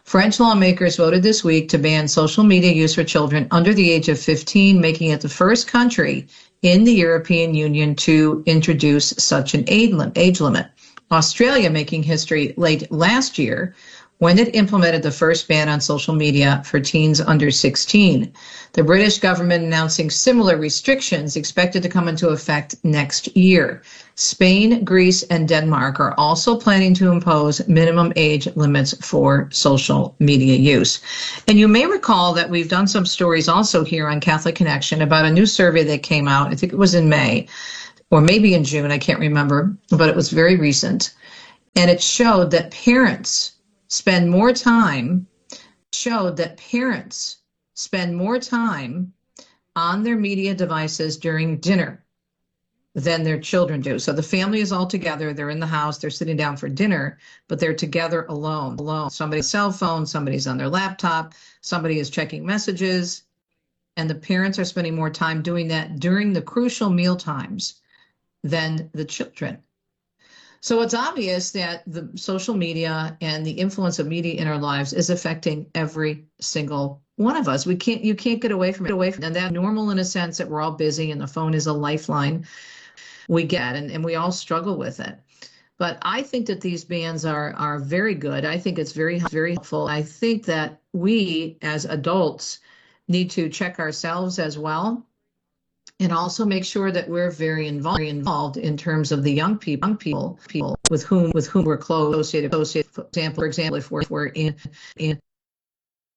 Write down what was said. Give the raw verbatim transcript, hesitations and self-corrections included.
French lawmakers voted this week to ban social media use for children under the age of fifteen, making it the first country in the European Union to introduce such an age limit. Australia making history late last year when it implemented the first ban on social media for teens under sixteen. The British government announcing similar restrictions expected to come into effect next year. Spain, Greece, and Denmark are also planning to impose minimum age limits for social media use. And you may recall that we've done some stories also here on Catholic Connection about a new survey that came out, I think it was in May, or maybe in June, I can't remember, but it was very recent. And it showed that parents spend more time, showed that parents spend more time on their media devices during dinner than their children do. So the family is all together, they're in the house, they're sitting down for dinner, but they're together alone, alone. Somebody's cell phone, somebody's on their laptop, somebody is checking messages, and the parents are spending more time doing that during the crucial meal times than the children. So it's obvious that the social media and the influence of media in our lives is affecting every single one of us. We can't, you can't get away from it. Away from it. And that's normal in a sense that we're all busy and the phone is a lifeline. We get, and, and we all struggle with it. But I think that these bans are are very good. I think it's very, very helpful. I think that we as adults need to check ourselves as well, and also make sure that we're very involved, very involved in terms of the young people, young people, people with whom with whom we're close, associated. For example, for example, if we're, if we're in in